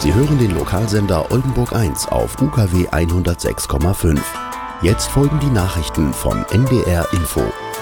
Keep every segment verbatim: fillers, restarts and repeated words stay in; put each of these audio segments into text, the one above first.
Sie hören den Lokalsender Oldenburg eins auf U K W hundertsechs Komma fünf. Jetzt folgen die Nachrichten von N D R Info.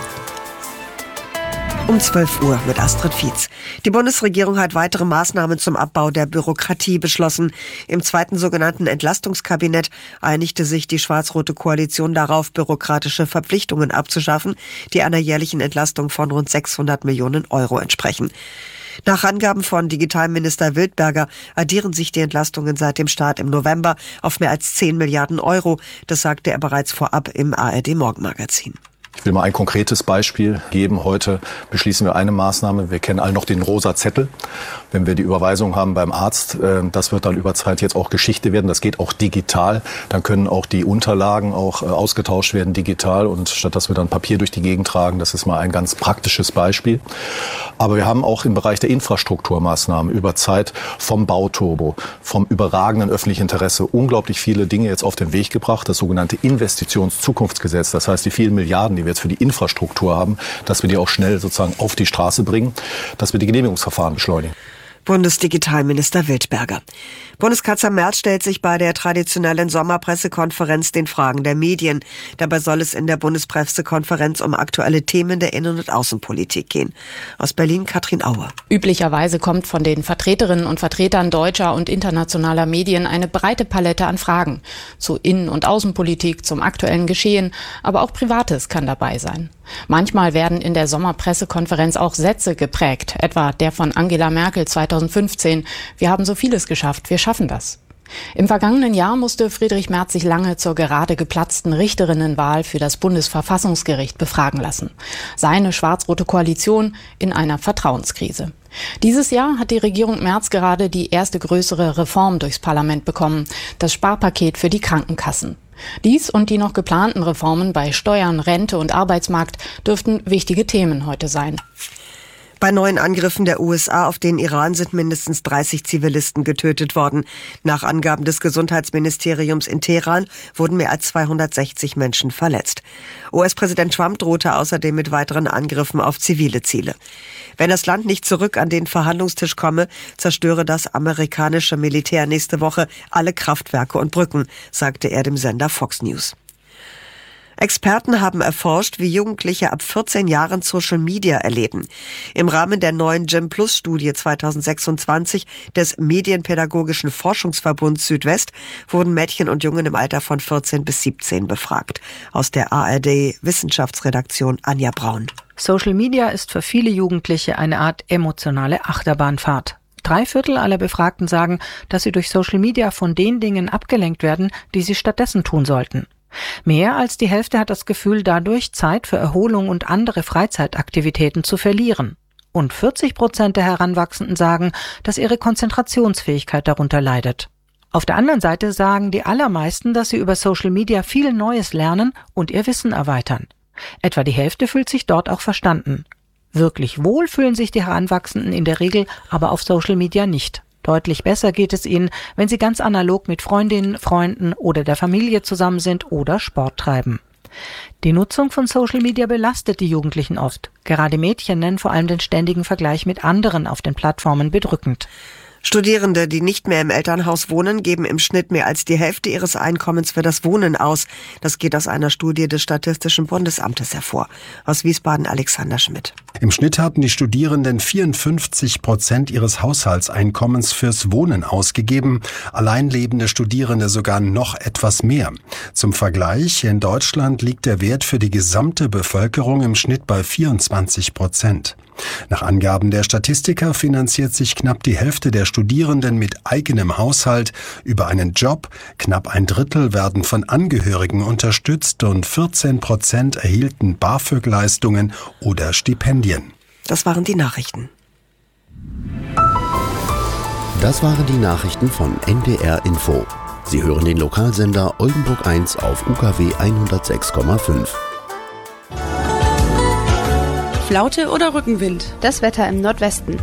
Um zwölf Uhr mit Astrid Fietz. Die Bundesregierung hat weitere Maßnahmen zum Abbau der Bürokratie beschlossen. Im zweiten sogenannten Entlastungskabinett einigte sich die schwarz-rote Koalition darauf, bürokratische Verpflichtungen abzuschaffen, die einer jährlichen Entlastung von rund sechshundert Millionen Euro entsprechen. Nach Angaben von Digitalminister Wildberger addieren sich die Entlastungen seit dem Start im November auf mehr als zehn Milliarden Euro. Das sagte er bereits vorab im A R D-Morgenmagazin. Ich will mal ein konkretes Beispiel geben. Heute beschließen wir eine Maßnahme. Wir kennen alle noch den rosa Zettel. Wenn wir die Überweisung haben beim Arzt, das wird dann über Zeit jetzt auch Geschichte werden. Das geht auch digital. Dann können auch die Unterlagen auch ausgetauscht werden digital. Und statt dass wir dann Papier durch die Gegend tragen, das ist mal ein ganz praktisches Beispiel. Aber wir haben auch im Bereich der Infrastrukturmaßnahmen über Zeit vom Bauturbo, vom überragenden öffentlichen Interesse unglaublich viele Dinge jetzt auf den Weg gebracht. Das sogenannte Investitionszukunftsgesetz, das heißt die vielen Milliarden, die wir jetzt für die Infrastruktur haben, dass wir die auch schnell sozusagen auf die Straße bringen, dass wir die Genehmigungsverfahren beschleunigen. Bundesdigitalminister Wildberger. Bundeskanzler Merz stellt sich bei der traditionellen Sommerpressekonferenz den Fragen der Medien. Dabei soll es in der Bundespressekonferenz um aktuelle Themen der Innen- und Außenpolitik gehen. Aus Berlin Katrin Auer. Üblicherweise kommt von den Vertreterinnen und Vertretern deutscher und internationaler Medien eine breite Palette an Fragen. Zu Innen- und Außenpolitik, zum aktuellen Geschehen, aber auch Privates kann dabei sein. Manchmal werden in der Sommerpressekonferenz auch Sätze geprägt, etwa der von Angela Merkel zweitausendfünfzehn. Wir haben so vieles geschafft, wir schaffen das. Im vergangenen Jahr musste Friedrich Merz sich lange zur gerade geplatzten Richterinnenwahl für das Bundesverfassungsgericht befragen lassen. Seine schwarz-rote Koalition in einer Vertrauenskrise. Dieses Jahr hat die Regierung Merz gerade die erste größere Reform durchs Parlament bekommen, das Sparpaket für die Krankenkassen. Dies und die noch geplanten Reformen bei Steuern, Rente und Arbeitsmarkt dürften wichtige Themen heute sein. Bei neuen Angriffen der U S A auf den Iran sind mindestens dreißig Zivilisten getötet worden. Nach Angaben des Gesundheitsministeriums in Teheran wurden mehr als zweihundertsechzig Menschen verletzt. U S-Präsident Trump drohte außerdem mit weiteren Angriffen auf zivile Ziele. Wenn das Land nicht zurück an den Verhandlungstisch komme, zerstöre das amerikanische Militär nächste Woche alle Kraftwerke und Brücken, sagte er dem Sender Fox News. Experten haben erforscht, wie Jugendliche ab vierzehn Jahren Social Media erleben. Im Rahmen der neuen Gym Plus Studie zweitausendsechsundzwanzig des Medienpädagogischen Forschungsverbunds Südwest wurden Mädchen und Jungen im Alter von vierzehn bis siebzehn befragt. Aus der A R D Wissenschaftsredaktion Anja Braun. Social Media ist für viele Jugendliche eine Art emotionale Achterbahnfahrt. Drei Viertel aller Befragten sagen, dass sie durch Social Media von den Dingen abgelenkt werden, die sie stattdessen tun sollten. Mehr als die Hälfte hat das Gefühl, dadurch Zeit für Erholung und andere Freizeitaktivitäten zu verlieren. Und vierzig Prozent der Heranwachsenden sagen, dass ihre Konzentrationsfähigkeit darunter leidet. Auf der anderen Seite sagen die allermeisten, dass sie über Social Media viel Neues lernen und ihr Wissen erweitern. Etwa die Hälfte fühlt sich dort auch verstanden. Wirklich wohl fühlen sich die Heranwachsenden in der Regel aber auf Social Media nicht. Deutlich besser geht es ihnen, wenn sie ganz analog mit Freundinnen, Freunden oder der Familie zusammen sind oder Sport treiben. Die Nutzung von Social Media belastet die Jugendlichen oft. Gerade Mädchen nennen vor allem den ständigen Vergleich mit anderen auf den Plattformen bedrückend. Studierende, die nicht mehr im Elternhaus wohnen, geben im Schnitt mehr als die Hälfte ihres Einkommens für das Wohnen aus. Das geht aus einer Studie des Statistischen Bundesamtes hervor. Aus Wiesbaden Alexander Schmidt. Im Schnitt hatten die Studierenden vierundfünfzig Prozent ihres Haushaltseinkommens fürs Wohnen ausgegeben. Alleinlebende Studierende sogar noch etwas mehr. Zum Vergleich, in Deutschland liegt der Wert für die gesamte Bevölkerung im Schnitt bei vierundzwanzig Prozent. Nach Angaben der Statistiker finanziert sich knapp die Hälfte der Studierenden mit eigenem Haushalt über einen Job, knapp ein Drittel werden von Angehörigen unterstützt und vierzehn Prozent erhielten BAföG-Leistungen oder Stipendien. Das waren die Nachrichten. Das waren die Nachrichten von N D R Info. Sie hören den Lokalsender Oldenburg eins auf U K W hundertsechs Komma fünf. Flaute oder Rückenwind? Das Wetter im Nordwesten.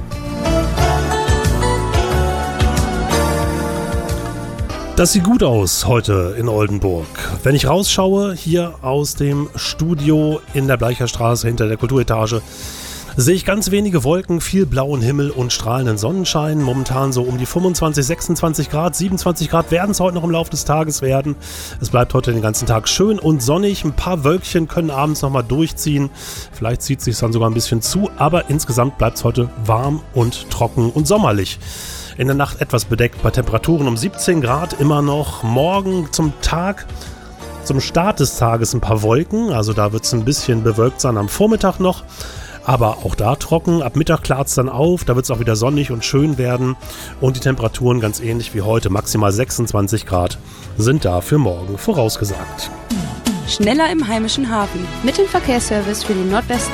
Das sieht gut aus heute in Oldenburg. Wenn ich rausschaue, hier aus dem Studio in der Bleicherstraße hinter der Kulturetage, Sehe ich ganz wenige Wolken, viel blauen Himmel und strahlenden Sonnenschein. Momentan so um die fünfundzwanzig, sechsundzwanzig Grad, siebenundzwanzig Grad werden es heute noch im Laufe des Tages werden. Es bleibt heute den ganzen Tag schön und sonnig. Ein paar Wölkchen können abends nochmal durchziehen. Vielleicht zieht es sich dann sogar ein bisschen zu, aber insgesamt bleibt es heute warm und trocken und sommerlich. In der Nacht etwas bedeckt bei Temperaturen um siebzehn Grad immer noch. Morgen zum Tag, zum Start des Tages ein paar Wolken. Also da wird es ein bisschen bewölkt sein am Vormittag noch. Aber auch da trocken. Ab Mittag klart es dann auf. Da wird es auch wieder sonnig und schön werden. Und die Temperaturen ganz ähnlich wie heute. Maximal sechsundzwanzig Grad sind da für morgen vorausgesagt. Schneller im heimischen Hafen. Mit dem Verkehrsservice für den Nordwesten.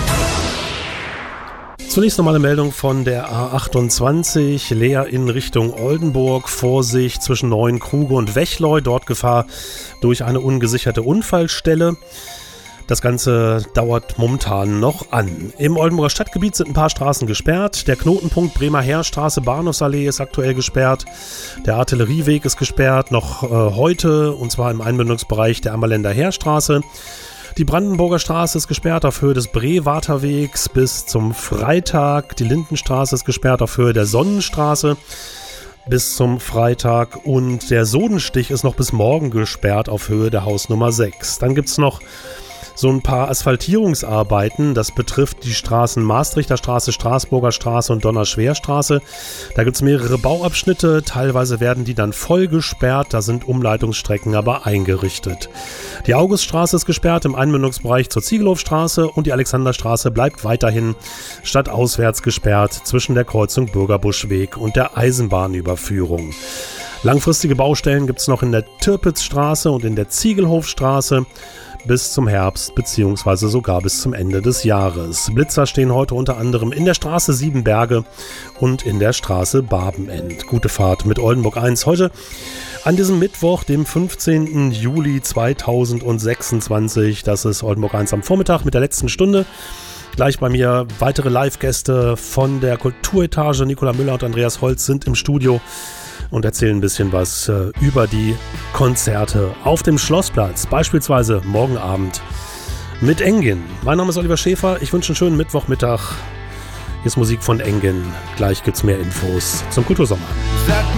Zunächst nochmal eine Meldung von der A achtundzwanzig, leer in Richtung Oldenburg. Vorsicht zwischen Neuenkruge und Wechleu. Dort Gefahr durch eine ungesicherte Unfallstelle. Das Ganze dauert momentan noch an. Im Oldenburger Stadtgebiet sind ein paar Straßen gesperrt. Der Knotenpunkt Bremer Heerstraße, Bahnhofsallee ist aktuell gesperrt. Der Artillerieweg ist gesperrt, noch äh, heute, und zwar im Einmündungsbereich der Ammerländer Heerstraße. Die Brandenburger Straße ist gesperrt auf Höhe des Brewarterwegs bis zum Freitag. Die Lindenstraße ist gesperrt auf Höhe der Sonnenstraße bis zum Freitag. Und der Sodenstich ist noch bis morgen gesperrt auf Höhe der Hausnummer sechs. Dann gibt es noch so ein paar Asphaltierungsarbeiten. Das betrifft die Straßen Maastrichter Straße, Straßburger Straße und Donnerschwerstraße. Da gibt es mehrere Bauabschnitte. Teilweise werden die dann voll gesperrt. Da sind Umleitungsstrecken aber eingerichtet. Die Auguststraße ist gesperrt im Einmündungsbereich zur Ziegelhofstraße und die Alexanderstraße bleibt weiterhin stadtauswärts gesperrt zwischen der Kreuzung Bürgerbuschweg und der Eisenbahnüberführung. Langfristige Baustellen gibt es noch in der Tirpitzstraße und in der Ziegelhofstraße bis zum Herbst bzw. sogar bis zum Ende des Jahres. Blitzer stehen heute unter anderem in der Straße Siebenberge und in der Straße Barbenend. Gute Fahrt mit Oldenburg eins heute an diesem Mittwoch, dem fünfzehnten Juli zweitausendsechsundzwanzig. Das ist Oldenburg eins am Vormittag mit der letzten Stunde. Gleich bei mir weitere Live-Gäste von der Kulturetage. Nicola Müller und Andreas Holz sind im Studio und erzählen ein bisschen was äh, über die Konzerte auf dem Schlossplatz, beispielsweise morgen Abend mit Engin. Mein Name ist Oliver Schäfer, ich wünsche einen schönen Mittwochmittag. Hier ist Musik von Engin, gleich gibt's mehr Infos zum Kultursommer. Sag